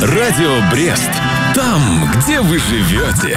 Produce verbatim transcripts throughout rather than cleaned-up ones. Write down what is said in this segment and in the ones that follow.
Радио Брест. Там, где вы живете.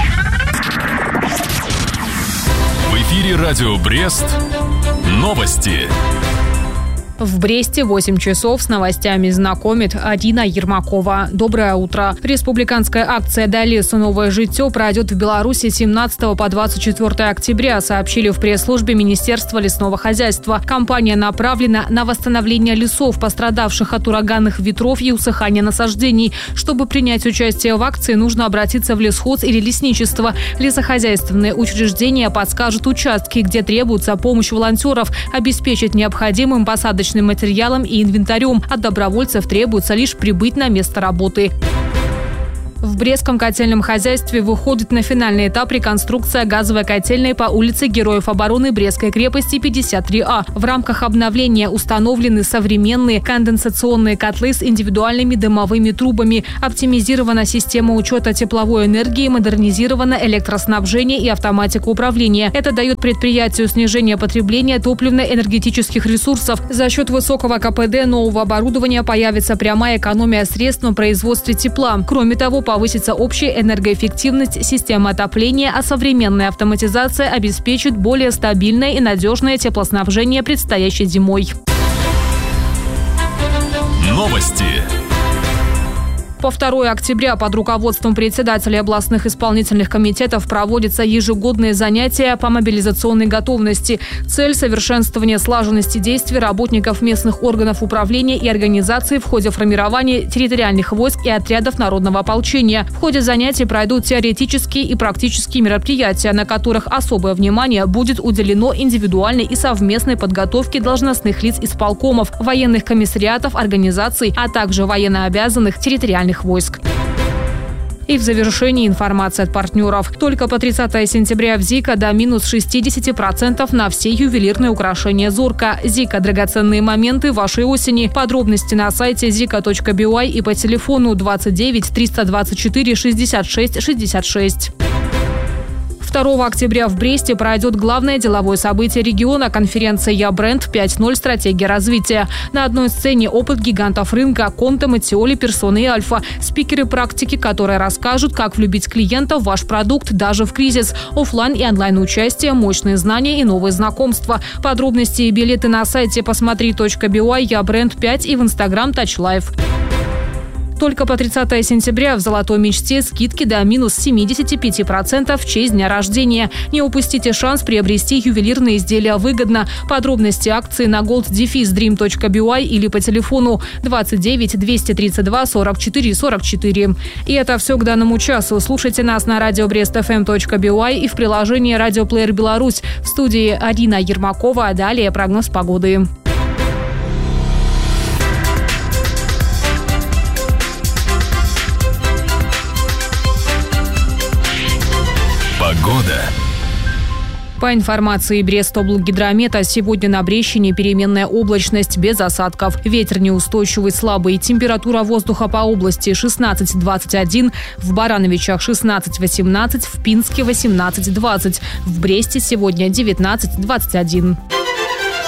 В эфире Радио Брест. Новости. В Бресте восемь часов с новостями знакомит Арина Ермакова. Доброе утро. Республиканская акция «Дай лесу новое житье» пройдет в Беларуси с семнадцатого по двадцать четвёртое октября, сообщили в пресс-службе Министерства лесного хозяйства. Кампания направлена на восстановление лесов, пострадавших от ураганных ветров и усыхания насаждений. Чтобы принять участие в акции, нужно обратиться в лесхоз или лесничество. Лесохозяйственные учреждения подскажут участки, где требуется помощь волонтеров, обеспечить необходимым посадочным материалом и инвентарем. От добровольцев требуется лишь прибыть на место работы. В Брестском котельном хозяйстве выходит на финальный этап реконструкция газовой котельной по улице Героев обороны Брестской крепости пятьдесят три А. В рамках обновления установлены современные конденсационные котлы с индивидуальными дымовыми трубами, оптимизирована система учета тепловой энергии, модернизировано электроснабжение и автоматика управления. Это дает предприятию снижение потребления топливно-энергетических ресурсов. За счет высокого ка пэ дэ нового оборудования появится прямая экономия средств на производстве тепла. Кроме того, повысится общая энергоэффективность системы отопления, а современная автоматизация обеспечит более стабильное и надежное теплоснабжение предстоящей зимой. Новости. По второе октября под руководством председателей областных исполнительных комитетов проводятся ежегодные занятия по мобилизационной готовности. Цель – совершенствование слаженности действий работников местных органов управления и организаций в ходе формирования территориальных войск и отрядов народного ополчения. В ходе занятий пройдут теоретические и практические мероприятия, на которых особое внимание будет уделено индивидуальной и совместной подготовке должностных лиц исполкомов, военных комиссариатов, организаций, а также военнообязанных территориальных войск. И в завершении информация от партнеров. Только по тридцатое сентября в Зика до минус шестьдесят процентов на все ювелирные украшения «Зорка». Зика – драгоценные моменты вашей осени. Подробности на сайте зика точка би уай и по телефону двадцать девять триста двадцать четыре шестьдесят шесть шестьдесят шесть. второго октября в Бресте пройдет главное деловое событие региона – конференция «Я бренд пять ноль. Стратегия развития». На одной сцене опыт гигантов рынка – Конте, Матиоли, Персона и Альфа. Спикеры практики, которые расскажут, как влюбить клиента в ваш продукт даже в кризис. Оффлайн и онлайн участие, мощные знания и новые знакомства. Подробности и билеты на сайте посмотри точка би уай, Я бренд пять и в Инстаграм Touch Life. Только по тридцатое сентября в «Золотой мечте» скидки до минус семьдесят пять процентов в честь дня рождения. Не упустите шанс приобрести ювелирные изделия выгодно. Подробности акции на голд дрим точка би уай или по телефону двадцать девять двести тридцать два сорок четыре сорок четыре. И это все к данному часу. Слушайте нас на радио брест эф эм точка би уай и в приложении «Радиоплеер Беларусь». В студии Арина Ермакова. А далее прогноз погоды. Погода. По информации Брестоблгидромета, сегодня на Брещине переменная облачность без осадков. Ветер неустойчивый, слабый. Температура воздуха по области шестнадцать двадцать один, в Барановичах шестнадцать восемнадцать, в Пинске восемнадцать двадцать. В Бресте сегодня девятнадцать двадцать один.